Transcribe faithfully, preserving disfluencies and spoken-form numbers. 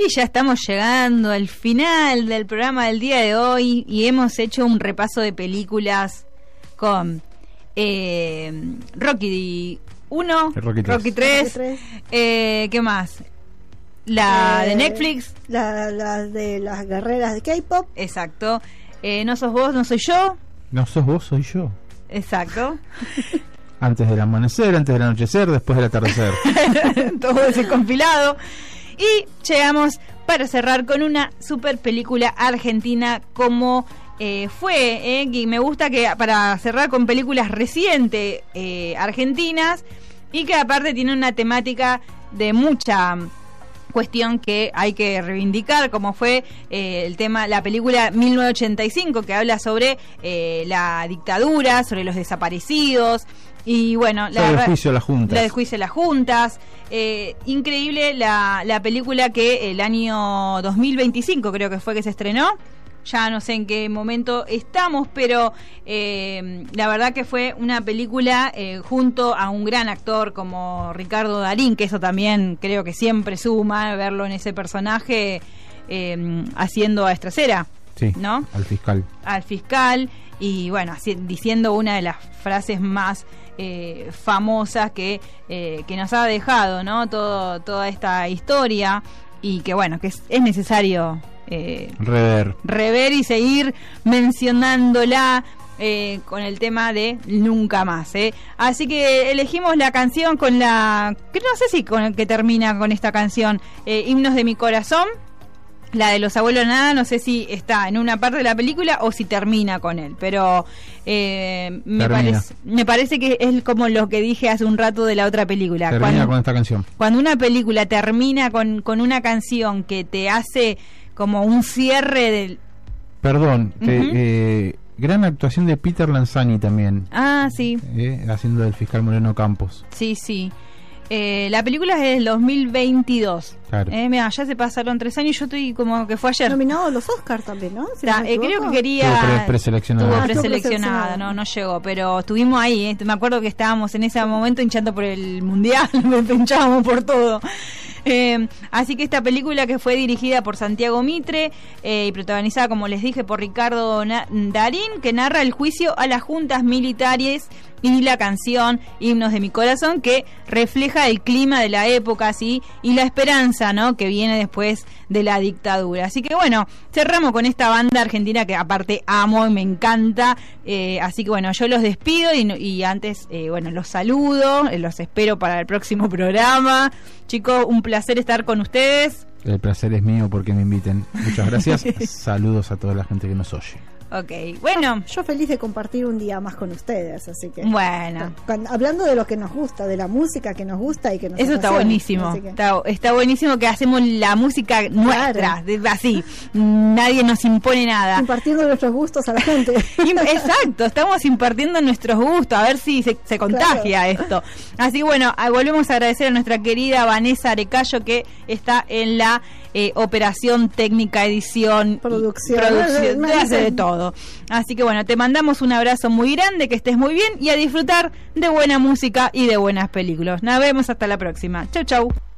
Y ya estamos llegando al final del programa del día de hoy y hemos hecho un repaso de películas con eh, Rocky uno, Rocky tres, Rocky tres, eh, ¿qué más? La eh, de Netflix, la, la de las guerreras de K-pop. Exacto. Eh, no sos vos, no soy yo. No sos vos, soy yo. Exacto. Antes del amanecer, antes del anochecer, después del atardecer. Todo ese compilado. Y llegamos para cerrar con una super película argentina como eh, fue, eh, y me gusta que para cerrar con películas recientes eh, argentinas y que aparte tiene una temática de mucha cuestión que hay que reivindicar, como fue eh, el tema, la película mil novecientos ochenta y cinco, que habla sobre eh, la dictadura, sobre los desaparecidos. Y bueno, la del juicio a las juntas. La del juicio a las juntas. Eh, increíble la, la película que el año dos mil veinticinco creo que fue que se estrenó. Ya no sé en qué momento estamos, pero eh, la verdad que fue una película eh, junto a un gran actor como Ricardo Darín, que eso también creo que siempre suma verlo en ese personaje eh, haciendo a Estracera, sí, ¿no? Al fiscal. Al fiscal, y bueno, así, diciendo una de las frases más eh, famosas que, eh, que nos ha dejado, ¿no? Todo, toda esta historia, y que bueno, que es, es necesario Eh, rever rever y seguir mencionándola eh, con el tema de nunca más, eh. Así que elegimos la canción con la que no sé si con el que termina con esta canción, eh, Himnos de mi corazón, la de los abuelos nada, no sé si está en una parte de la película o si termina con él, pero eh, me parece me parece que es como lo que dije hace un rato de la otra película. Termina cuando, con esta canción. Cuando una película termina con, con una canción que te hace como un cierre del... Perdón, uh-huh. te, eh, gran actuación de Peter Lanzani también. Ah, sí. Eh, haciendo del fiscal Moreno Campos. Sí, sí. Eh, la película es del dos mil veintidós. Claro. Eh, mira, ya se pasaron tres años y yo estoy como que fue ayer. Nominado a los Oscars también, ¿no? Si Ta, no eh, creo que quería... Tuvo pre preseleccionada. Tuvo Ah, preseleccionada, no, no llegó, pero estuvimos ahí. Eh. Me acuerdo que estábamos en ese momento hinchando por el mundial, me pinchábamos por todo. Eh, así que esta película, que fue dirigida por Santiago Mitre eh, y protagonizada, como les dije, por Ricardo Na- Darín, que narra el juicio a las juntas militares, y la canción Himnos de mi corazón, que refleja el clima de la época, así, y la esperanza, ¿no?, que viene después de la dictadura. Así que bueno, cerramos con esta banda argentina que aparte amo y me encanta. Eh, así que bueno, yo los despido y, y antes, eh, bueno, los saludo, eh, los espero para el próximo programa. Chicos, un placer estar con ustedes. El placer es mío porque me inviten. Muchas gracias. Saludos a toda la gente que nos oye. Ok, bueno. Yo, yo feliz de compartir un día más con ustedes, así que... Bueno. Con, hablando de lo que nos gusta, de la música que nos gusta y que nos Eso está buenísimo. Que... Está, está buenísimo que hacemos la música nuestra, claro. de, así. Nadie nos impone nada. Impartiendo nuestros gustos a la gente. Exacto, estamos impartiendo nuestros gustos, a ver si se, se contagia, claro, esto. Así que bueno, volvemos a agradecer a nuestra querida Vanessa Arecayo, que está en la eh, operación técnica, edición, producción, producción no, no, no, hace de todo. Así que bueno, te mandamos un abrazo muy grande, que estés muy bien y a disfrutar de buena música y de buenas películas. Nos vemos hasta la próxima. Chau, chau.